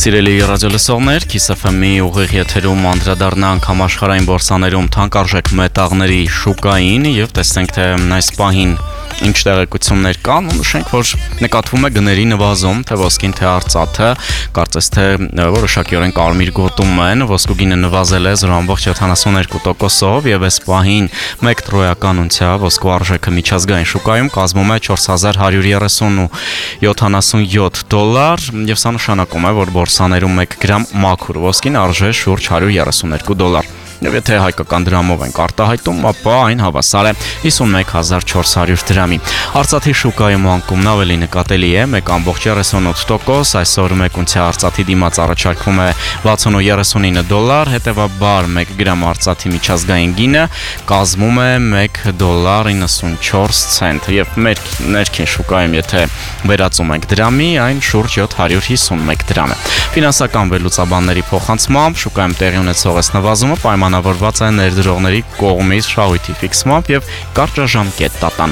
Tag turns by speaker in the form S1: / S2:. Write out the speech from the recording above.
S1: Սիրելի ռադիոլսողներ, Kiss FM-ի ուղիղ եթերում անդրադառնանք համաշխարհային բորսաներում թանկարժեք մետաղների շուկային եւ տեսնենք թե այս պահին ինչ տեղեկություններ կան ու նշենք, որ նկատվում է գների նվազում, թե ոսկին, թե արծաթը, կարծես թե որոշակիորեն կարմիր գոտում են, ոսկու գինը նվազել է 0.72%-ով եւ այս պահին 1 տրոյական ունցիա ոսկու արժեքը միջազգային շուկայում կազմում է $4,177 եւ սա նշանակում է, որ բորսաներում 1 գրամ մաքուր ոսկին արժե շուրջ $132 Եվ եթե հայկական դրամով ենք արտահայտում, ապա այն հավասար է 51,400 դրամի։ Արծաթի շուկայում անկումն ավելի նկատելի է 1.38%, այսօր 1 ունցիա արծաթի դիմաց առաջարկվում է $60.39, հետևաբար 1 գրամ արծաթի միջազգային գինը կազմում է $1.94 եւ մեր ներքին շուկայում եթե վերածում ենք դրամի, այն շուրջ 751 դրամ է։ Ֆինանսական վերլուծաբանների փոխանցմամբ շուկայում տեղի ունեցող այս նվազումը պայմանավորված է ներդրողների կողմից շահույթի ֆիքսմամբ եւ կարճաժամկետ տատանումով։